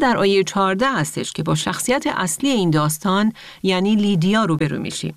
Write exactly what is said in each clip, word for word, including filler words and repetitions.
در آیه چهارده هستش که با شخصیت اصلی این داستان یعنی لیدیا روبرو میشیم.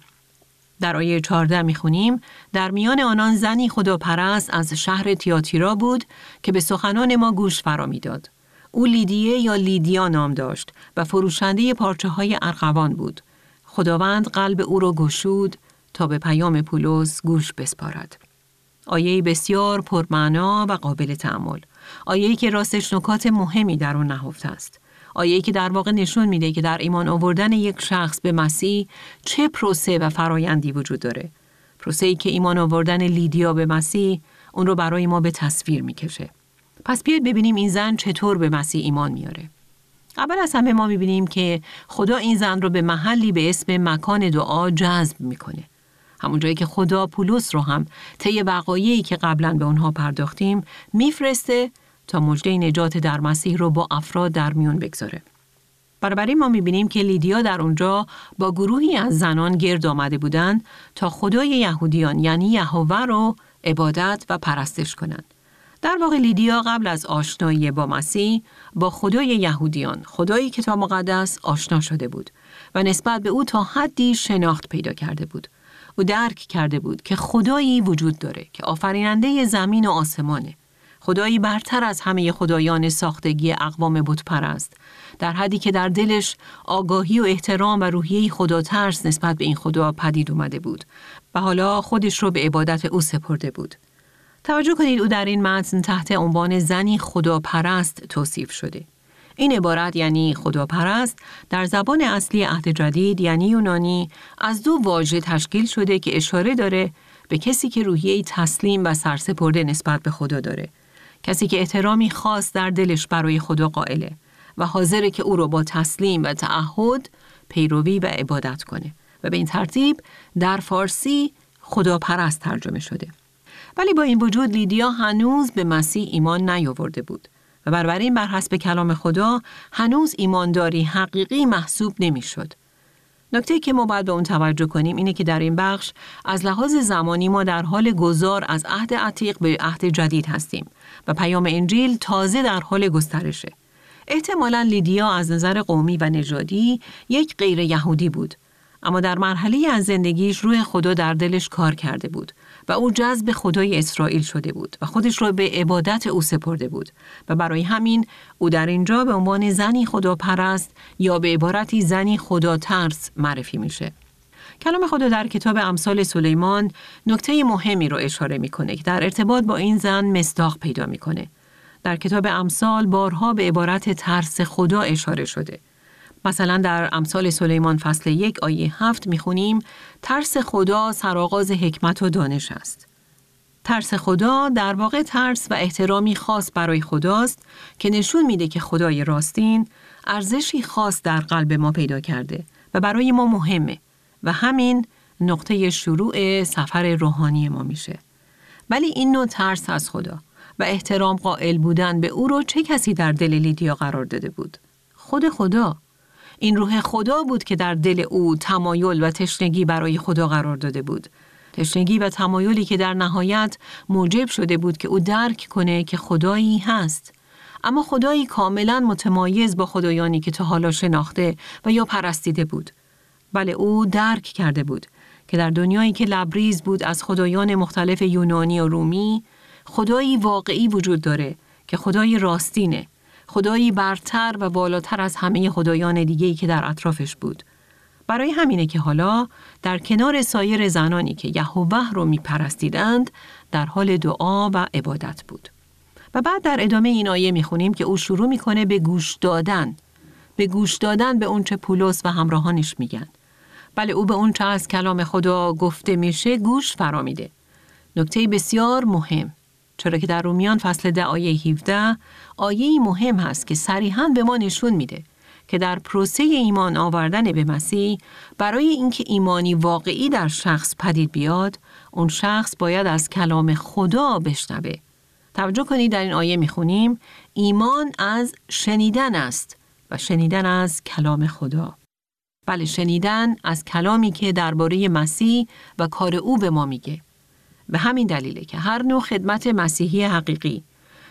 در آیه چهارده میخونیم در میان آنان زنی خداپرست از شهر تیاتیرا بود که به سخنان ما گوش فرا میداد. او لیدیه یا لیدیا نام داشت و فروشنده پارچه های ارغوان بود. خداوند قلب او را گشود تا به پیام پولس گوش بسپارد. آیه بسیار پرمعنا و قابل تأمل. آیه‌ای که راستش نکات مهمی در اون نهفته است. آیه‌ای که در واقع نشون میده که در ایمان آوردن یک شخص به مسیح چه پروسه و فرایندی وجود داره. پروسه‌ای که ایمان آوردن لیدیا به مسیح اون رو برای ما به تصویر میکشه. پس بیاید ببینیم این زن چطور به مسیح ایمان میاره. اول از همه ما میبینیم که خدا این زن رو به محلی به اسم مکان دعا جذب میکنه. همون جایی که خدا پولس رو هم طی وقایعی که قبلا به اونها پرداختیم میفرسته تا مژده نجات در مسیح رو با افراد در میون بگذاره. بنابراین ما میبینیم که لیدیا در اونجا با گروهی از زنان گرد آمده بودند تا خدای یهودیان یعنی یهوه رو عبادت و پرستش کنند. در واقع لیدیا قبل از آشنایی با مسیح با خدای یهودیان، خدای کتاب مقدس آشنا شده بود و نسبت به او تا حدی شناخت پیدا کرده بود. او درک کرده بود که خدایی وجود داره که آفریننده زمین و آسمانه. خدایی برتر از همه خدایان ساختگی اقوام بت پرست، در حدی که در دلش آگاهی و احترام و روحیه خدا ترس نسبت به این خدا پدید اومده بود و حالا خودش رو به عبادت او سپرده بود. توجه کنید او در این متن تحت عنوان زنی خداپرست توصیف شده. این عبارت یعنی خداپرست در زبان اصلی عهد جدید یعنی یونانی از دو واژه تشکیل شده که اشاره داره به کسی که روحیه تسلیم و سرسپرده نسبت به خدا داره. کسی که احترامی خاص در دلش برای خدا قائله و حاضره که او رو با تسلیم و تعهد پیروی و عبادت کنه و به این ترتیب در فارسی خداپرست ترجمه شده. ولی با این وجود لیدیا هنوز به مسیح ایمان نیاورده بود و بنابراین بر حسب کلام خدا هنوز ایمانداری حقیقی محسوب نمی‌شد. نکته که ما باید به اون توجه کنیم اینه که در این بخش از لحاظ زمانی ما در حال گذار از عهد عتیق به عهد جدید هستیم و پیام انجیل تازه در حال گسترشه. احتمالاً لیدیا از نظر قومی و نژادی یک غیر یهودی بود، اما در مرحله از زندگیش روح خدا در دلش کار کرده بود و او جذب خدای اسرائیل شده بود و خودش رو به عبادت او سپرده بود و برای همین او در اینجا به عنوان زنی خداپرست یا به عبارتی زنی خدا ترس معرفی میشه. کلام خدا در کتاب امثال سلیمان نکته مهمی رو اشاره میکنه که در ارتباط با این زن مصداق پیدا میکنه. در کتاب امثال بارها به عبارت ترس خدا اشاره شده. مثلا در امثال سلیمان فصل یک آیه هفت میخونیم ترس خدا سرآغاز حکمت و دانش است. ترس خدا در واقع ترس و احترامی خاص برای خداست که نشون میده که خدای راستین ارزشی خاص در قلب ما پیدا کرده و برای ما مهمه و همین نقطه شروع سفر روحانی ما میشه. ولی این نوع ترس از خدا و احترام قائل بودن به او رو چه کسی در دل لیدیا قرار داده بود؟ خود خدا. این روح خدا بود که در دل او تمایل و تشنگی برای خدا قرار داده بود. تشنگی و تمایلی که در نهایت موجب شده بود که او درک کنه که خدایی هست. اما خدایی کاملا متمایز با خدایانی که تا حالا شناخته و یا پرستیده بود. بله او درک کرده بود که در دنیایی که لبریز بود از خدایان مختلف یونانی و رومی، خدایی واقعی وجود داره که خدای راستینه. خدایی برتر و بالاتر از همه خدایان دیگه‌ای که در اطرافش بود. برای همینه که حالا در کنار سایر زنانی که یهوه رو میپرستیدند در حال دعا و عبادت بود. و بعد در ادامه این آیه میخونیم که او شروع میکنه به گوش دادن. به گوش دادن به اون چه پولس و همراهانش میگن. بله او به اون چه از کلام خدا گفته میشه گوش فرا میده. نکته بسیار مهم. چرا که در رومیان فصل ده آیه هفده آیه‌ای مهم هست که صریحاً به ما نشون میده که در پروسه ایمان آوردن به مسیح برای اینکه ایمانی واقعی در شخص پدید بیاد، اون شخص باید از کلام خدا بشنوه. توجه کنید در این آیه میخونیم ایمان از شنیدن است و شنیدن از کلام خدا. بله شنیدن از کلامی که درباره مسیح و کار او به ما میگه. به همین دلیله که هر نوع خدمت مسیحی حقیقی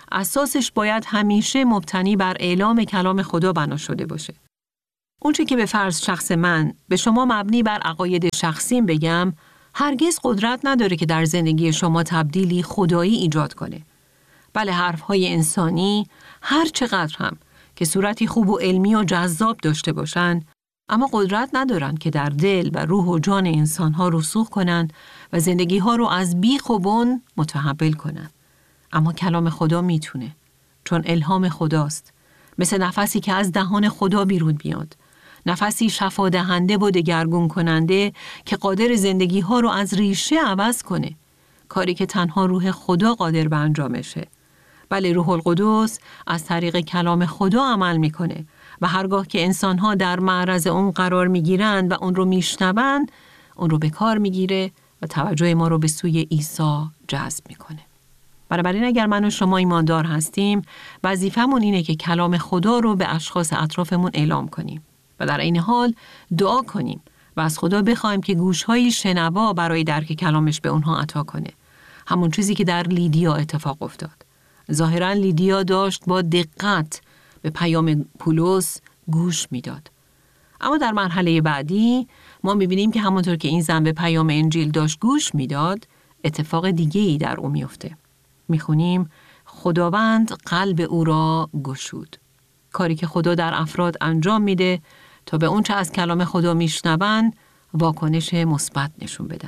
اساسش باید همیشه مبتنی بر اعلام کلام خدا بنا شده باشه. اونچه که به فرض شخص من به شما مبنی بر عقاید شخصیم بگم، هرگز قدرت نداره که در زندگی شما تبدیلی خدایی ایجاد کنه. بله، حرفهای انسانی هر چقدر هم که صورتی خوب و علمی و جذاب داشته باشن، اما قدرت ندارن که در دل و روح و جان انسانها رسوخ کنن و زندگیها رو از بیخ و بن متحول کنن. اما کلام خدا میتونه، چون الهام خداست، مثل نفسی که از دهان خدا بیرون میاد. نفسی شفا دهنده و دگرگون کننده که قادر زندگیها رو از ریشه عوض کنه. کاری که تنها روح خدا قادر به انجامشه. بله، روح القدس از طریق کلام خدا عمل میکنه و هرگاه که انسانها در معرض اون قرار میگیرن و اون رو میشنون، اون رو به کار میگیره و توجه ما رو به سوی عیسی جذب میکنه. بنابراین اگر من و شما ایماندار هستیم، وظیفمون اینه که کلام خدا رو به اشخاص اطرافمون اعلام کنیم و در این حال دعا کنیم و از خدا بخوایم که گوش‌های شنوا برای درک کلامش به اونها عطا کنه. همون چیزی که در لیدیا اتفاق افتاد. ظاهراً لیدیا داشت با دقت به پیام پولس گوش میداد. اما در مرحله بعدی ما می‌بینیم که همونطور که این زن به پیام انجیل داشت گوش میداد، اتفاق دیگه‌ای در او میفته. میخونیم خداوند قلب او را گشود. کاری که خدا در افراد انجام میده تا به اون چه از کلام خدا میشنون واکنش مثبت نشون بدن.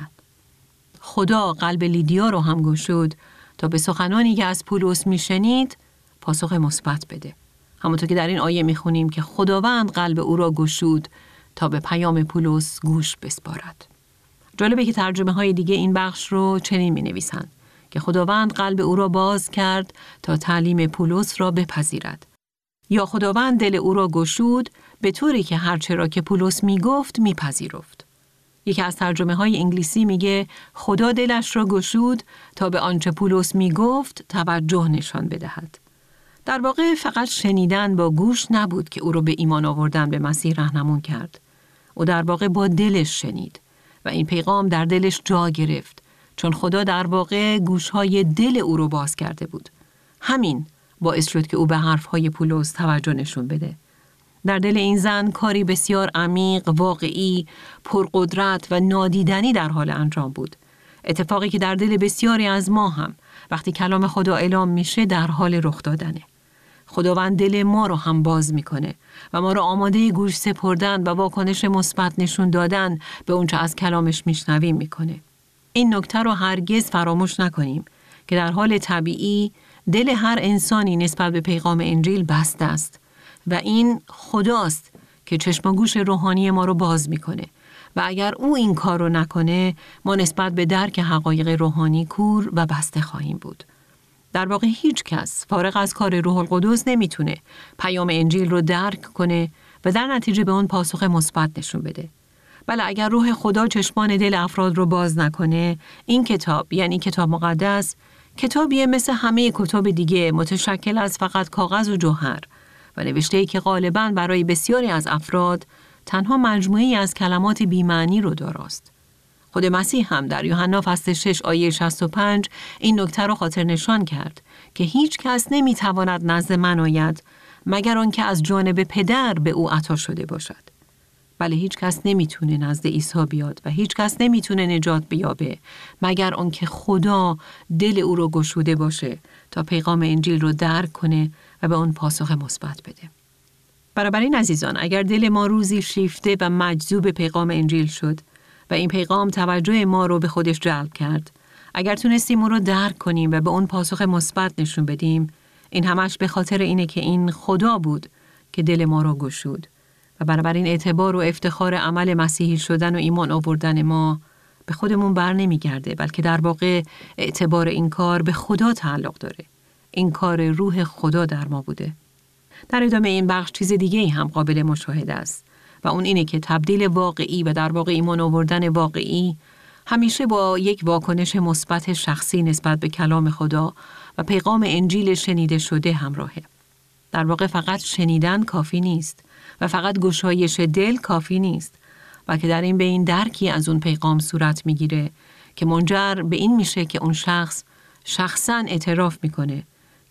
خدا قلب لیدیا رو هم گشود تا به سخنانی که از پولس میشنید پاسخ مثبت بده. همونطور که در این آیه میخونیم که خداوند قلب او را گشود تا به پیام پولس گوش بسپارد. جالبه که ترجمه های دیگه این بخش رو چنین می نویسن که خداوند قلب او را باز کرد تا تعلیم پولس را بپذیرد. یا خداوند دل او را گشود به طوری که هرچه را که پولس می گفت می پذیرفت. یکی از ترجمه های انگلیسی میگه خدا دلش را گشود تا به آنچه پولس می گفت توجه نشان بدهد. در واقع فقط شنیدن با گوش نبود که او را به ایمان آوردن به مسیح راهنمون کرد. او در واقع با دلش شنید و این پیغام در دلش جا گرفت، چون خدا در واقع گوشهای دل او رو باز کرده بود. همین باعث شد که او به حرفهای پولس توجه نشون بده. در دل این زن کاری بسیار عمیق، واقعی، پرقدرت و نادیدنی در حال انجام بود. اتفاقی که در دل بسیاری از ما هم وقتی کلام خدا اعلام میشه در حال رخ دادنه. خداوند دل ما رو هم باز میکنه و ما رو آماده گوش سپردن و واکنش مثبت نشون دادن به اونچه از کلامش میشنویم میکنه. این نکته رو هرگز فراموش نکنیم که در حال طبیعی دل هر انسانی نسبت به پیغام انجیل بسته است و این خداست که چشم و گوش روحانی ما رو باز میکنه و اگر او این کار رو نکنه ما نسبت به درک حقایق روحانی کور و بسته خواهیم بود. در واقع هیچ کس فارغ از کار روح القدس نمیتونه پیام انجیل رو درک کنه و در نتیجه به اون پاسخ مثبت نشون بده. بله، اگر روح خدا چشمان دل افراد رو باز نکنه، این کتاب یعنی کتاب مقدس کتابیه مثل همه کتاب دیگه متشکل از فقط کاغذ و جوهر و نوشته‌ای که غالباً برای بسیاری از افراد تنها مجموعه‌ای از کلمات بی‌معنی رو داراست. خود مسیح هم در یوحنا فصل شش آیه شصت و پنج این نکته رو خاطر نشان کرد که هیچ کس نمی‌تواند نزد من آید مگر آنکه از جانب پدر به او عطا شده باشد. بله، هیچ کس نمیتونه نزد عیسی بیاد و هیچ کس نمیتونه نجات بیابه مگر آنکه خدا دل او رو گشوده باشه تا پیغام انجیل رو درک کنه و به اون پاسخ مثبت بده. بنابراین عزیزان، اگر دل ما روزی شیفته و مجذوب پیغام انجیل شد و این پیغام توجه ما رو به خودش جلب کرد، اگر تونستیم اون رو درک کنیم و به اون پاسخ مثبت نشون بدیم، این همش به خاطر اینه که این خدا بود که دل ما رو گشود. و بنابراین اعتبار و افتخار عمل مسیحی شدن و ایمان آوردن ما به خودمون بر نمیگرده، بلکه در واقع اعتبار این کار به خدا تعلق داره. این کار روح خدا در ما بوده. در ادامه این بخش چیز دیگه هم قابل مشاهده است و اون اینه که تبدیل واقعی و در واقع ایمان آوردن واقعی همیشه با یک واکنش مثبت شخصی نسبت به کلام خدا و پیغام انجیل شنیده شده همراهه. در واقع فقط شنیدن کافی نیست و فقط گشایش دل کافی نیست، بلکه در این بین درکی از اون پیغام صورت میگیره که منجر به این میشه که اون شخص شخصاً اعتراف میکنه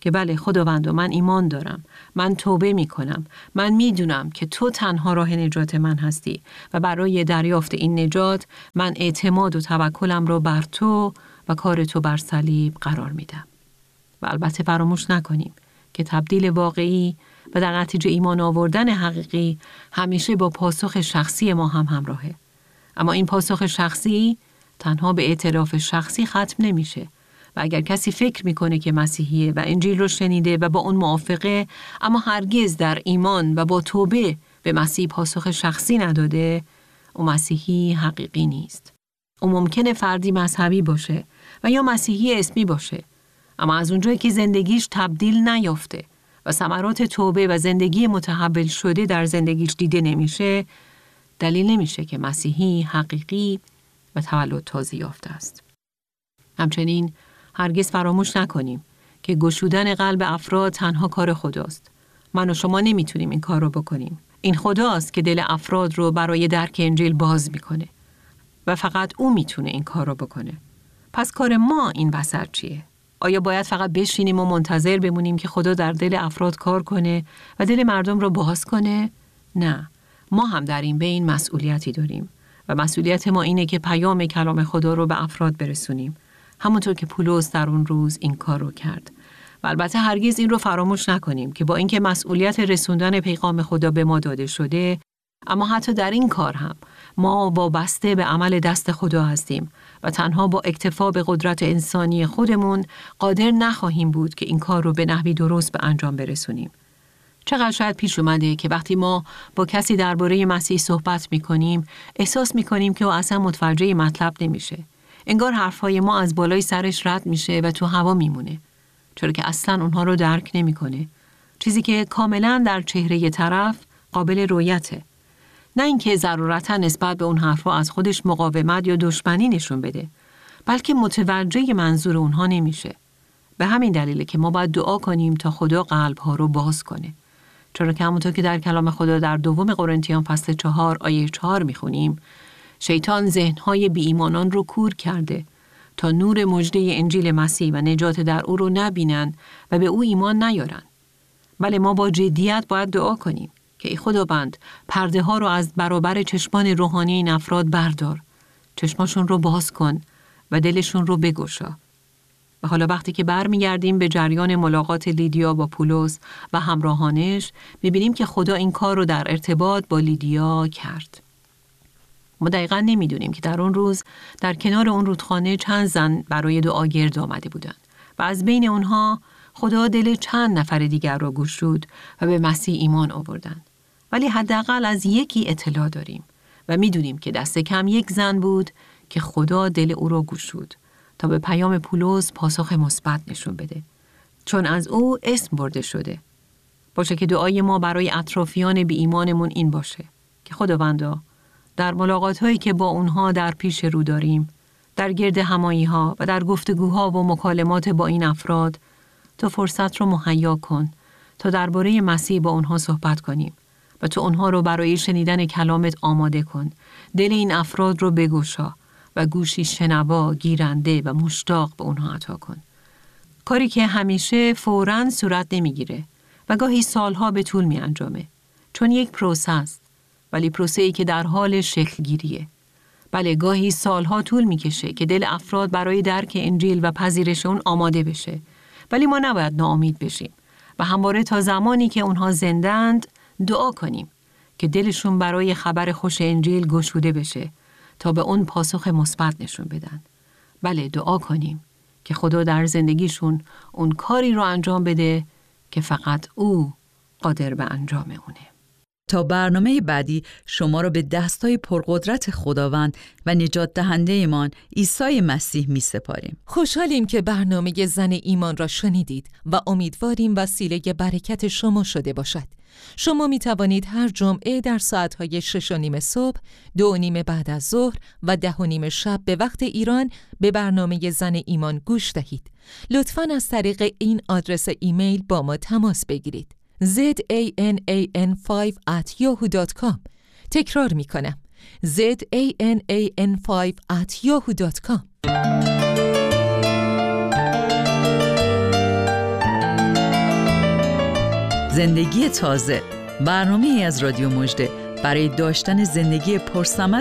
که بله خداوند، من ایمان دارم، من توبه می کنم، من می دونم که تو تنها راه نجات من هستی و برای دریافت این نجات من اعتماد و توکلم رو بر تو و کار تو بر صلیب قرار می دم. و البته فراموش نکنیم که تبدیل واقعی و در نتیجه ایمان آوردن حقیقی همیشه با پاسخ شخصی ما هم همراهه. اما این پاسخ شخصی تنها به اعتراف شخصی ختم نمیشه و اگر کسی فکر میکنه که مسیحیه و انجیل رو شنیده و با اون موافقه اما هرگز در ایمان و با توبه به مسیح پاسخ شخصی نداده، اون مسیحی حقیقی نیست. اون ممکنه فردی مذهبی باشه و یا مسیحی اسمی باشه، اما از اونجایی که زندگیش تبدیل نیافته و ثمرات توبه و زندگی متحول شده در زندگیش دیده نمیشه، دلیل نمیشه که مسیحی حقیقی و تولد تازه یافته است. همچنین هرگز فراموش نکنیم که گشودن قلب افراد تنها کار خداست. من و شما نمیتونیم این کار رو بکنیم. این خداست که دل افراد رو برای درک انجیل باز میکنه و فقط او میتونه این کار رو بکنه. پس کار ما این وسط چیه؟ آیا باید فقط بشینیم و منتظر بمونیم که خدا در دل افراد کار کنه و دل مردم رو باز کنه؟ نه، ما هم در این بین مسئولیتی داریم و مسئولیت ما اینه که پیام کلام خدا رو به افراد برسونیم، همونطور که پولس در اون روز این کار رو کرد. و البته هرگز این رو فراموش نکنیم که با اینکه مسئولیت رسوندن پیغام خدا به ما داده شده، اما حتی در این کار هم ما وابسته به عمل دست خدا هستیم و تنها با اکتفا به قدرت انسانی خودمون قادر نخواهیم بود که این کار رو به نحوی درست به انجام برسونیم. چقدر شاید پیش اومده که وقتی ما با کسی درباره مسیح صحبت می‌کنیم، احساس می‌کنیم که او اصلا متوجه مطلب نمیشه. انگار حرفای ما از بالای سرش رد میشه و تو هوا میمونه، چرا که اصلا اونها رو درک نمی‌کنه. چیزی که کاملا در چهره طرف قابل رؤیته. نه اینکه ضرورتاً نسبت به اون حرفا از خودش مقاومت یا دشمنی نشون بده، بلکه متوجه منظور اونها نمیشه. به همین دلیله که ما باید دعا کنیم تا خدا قلب‌ها رو باز کنه. چرا که همونطور که در کلام خدا در دوم قرنتیان فصل چهار آیه چهار میخونیم، شیطان ذهن‌های بی ایمانان رو کور کرده تا نور مژده انجیل مسیح و نجات در او رو نبینن و به او ایمان نیارن. بله، ما با جدیت باید دعا کنیم که ای خداوند، پرده ها رو از برابر چشمان روحانی این افراد بردار، چشماشون رو باز کن و دلشون رو بگشا. و حالا وقتی که برمیگردیم به جریان ملاقات لیدیا با پولس و همراهانش، می‌بینیم که خدا این کار رو در ارتباط با لیدیا کرد. ما دقیقاً نمی‌دونیم که در اون روز در کنار اون رودخانه چند زن برای دعا گرد آمده بودند و از بین اونها خدا دل چند نفر دیگر رو گشود و به مسیح ایمان آوردند. ولی حداقل از یکی اطلاع داریم و می‌دونیم که دست کم یک زن بود که خدا دل او رو گشود تا به پیام پولس پاسخ مثبت نشون بده، چون از او اسم برده شده. باشه که دعای ما برای اطرافیان بی ایمانمون این باشه که خداوندا، در ملاقات‌هایی که با اونها در پیش رو داریم، در گرد همایی‌ها و در گفتگوها و مکالمات با این افراد، تو فرصت رو مهیا کن تا درباره مسیح با اونها صحبت کنیم و تو اونها رو برای شنیدن کلامت آماده کن. دل این افراد رو بگشا و گوشی شنوا، گیرنده و مشتاق به اونها عطا کن. کاری که همیشه فوراً صورت نمیگیره و گاهی سالها به طول می انجامه، چون یک پروسه است، ولی پروسه‌ای که در حال شکل گیریه. بله، گاهی سالها طول میکشه که دل افراد برای درک انجیل و پذیرش اون آماده بشه، ولی ما نباید ناامید بشیم و همواره تا زمانی که اونها زندند دعا کنیم که دلشون برای خبر خوش انجیل گشوده بشه تا به اون پاسخ مثبت نشون بدن. بله، دعا کنیم که خدا در زندگیشون اون کاری رو انجام بده که فقط او قادر به انجام اونه. تا برنامه بعدی شما را به دستای پرقدرت خداوند و نجات دهنده ایمان عیسی مسیح می سپاریم. خوشحالیم که برنامه زن ایمان را شنیدید و امیدواریم وسیله برکت شما شده باشد. شما می توانید هر جمعه در ساعتهای شش و نیم صبح، دو و نیم بعد از ظهر و ده و نیم شب به وقت ایران به برنامه زن ایمان گوش دهید. لطفاً از طریق این آدرس ایمیل با ما تماس بگیرید: زد ای ان ای ان پنج ات یاهو دات کام. تکرار می کنم: زد ای ان ای ان پنج ات یاهو دات کام. زندگی تازه، برنامه‌ای از رادیو مژده برای داشتن زندگی پرثمر